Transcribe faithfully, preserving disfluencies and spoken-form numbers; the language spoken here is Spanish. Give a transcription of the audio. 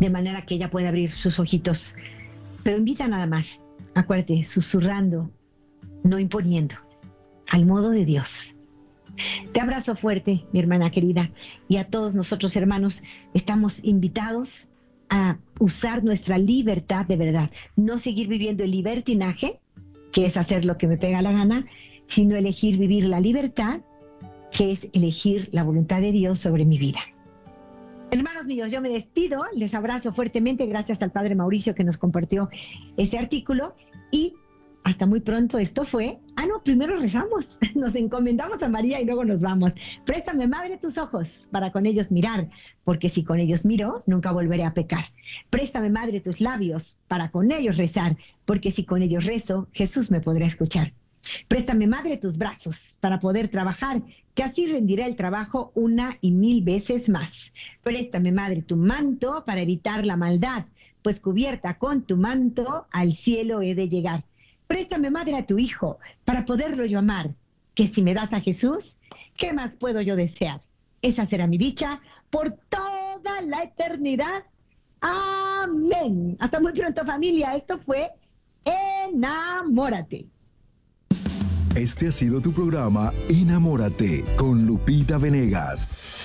de manera que ella pueda abrir sus ojitos. Pero invita nada más, acuérdate, susurrando, no imponiendo, al modo de Dios. Te abrazo fuerte, mi hermana querida, y a todos nosotros, hermanos, estamos invitados a usar nuestra libertad de verdad, no seguir viviendo el libertinaje, que es hacer lo que me pega la gana, sino elegir vivir la libertad, que es elegir la voluntad de Dios sobre mi vida. Hermanos míos, yo me despido, les abrazo fuertemente, gracias al Padre Mauricio que nos compartió este artículo, y hasta muy pronto. Esto fue, ah no, primero rezamos, nos encomendamos a María y luego nos vamos. Préstame, Madre, tus ojos para con ellos mirar, porque si con ellos miro, nunca volveré a pecar. Préstame, Madre, tus labios para con ellos rezar, porque si con ellos rezo, Jesús me podrá escuchar. Préstame, Madre, tus brazos para poder trabajar, que así rendirá el trabajo una y mil veces más. Préstame, Madre, tu manto para evitar la maldad, pues cubierta con tu manto al cielo he de llegar. Préstame, Madre, a tu Hijo para poderlo yo amar, que si me das a Jesús, ¿qué más puedo yo desear? Esa será mi dicha por toda la eternidad. Amén. Hasta muy pronto, familia. Esto fue Enamórate. Este ha sido tu programa Enamórate con Lupita Venegas.